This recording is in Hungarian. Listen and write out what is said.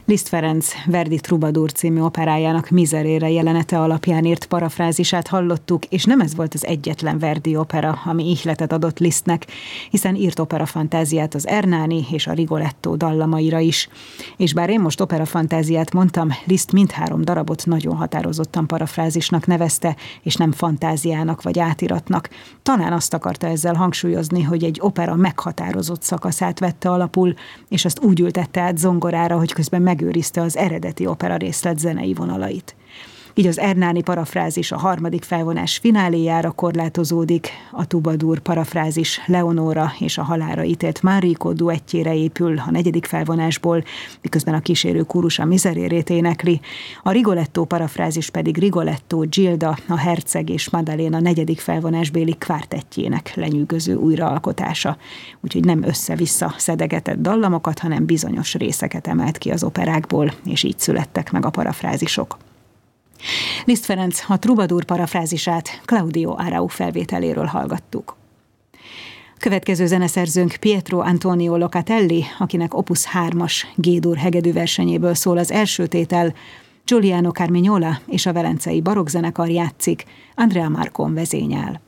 Liszt Ferenc Verdi Troubadour című operájának Miserere jelenete alapján írt parafrázisát hallottuk, és nem ez volt az egyetlen Verdi opera, ami ihletet adott Lisztnek, hiszen írt operafantáziát az Ernani és a Rigoletto dallamaira is. És bár én most operafantáziát mondtam, Liszt mindhárom darabot nagyon határozottan parafrázisnak nevezte, és nem fantáziának vagy átiratnak. Talán azt akarta ezzel hangsúlyozni, hogy egy opera meghatározott szakaszát vette alapul, és azt úgy ültette át zongorára, hogy közben megőrizte az eredeti opera részlet zenei vonalait. Így az Ernani parafrázis a harmadik felvonás fináléjára korlátozódik, a Troubadour parafrázis Leonora és a halálra ítélt Manrico duettjére épül a negyedik felvonásból, miközben a kísérő kórus a Miserérét énekli, a Rigoletto parafrázis pedig Rigoletto, Gilda, a herceg és Maddalena negyedik felvonásbéli kvártettjének lenyűgöző újraalkotása. Úgyhogy nem össze-vissza szedegetett dallamokat, hanem bizonyos részeket emelt ki az operákból, és így születtek meg a parafrázisok. Liszt Ferenc a Troubadour parafrázisát Claudio Arau felvételéről hallgattuk. Következő zeneszerzőnk Pietro Antonio Locatelli, akinek Opus 3-as G-dur hegedűversenyéből szól az első tétel, Giuliano Carmignola és a Velencei barokkzenekar játszik, Andrea Marcon vezényel.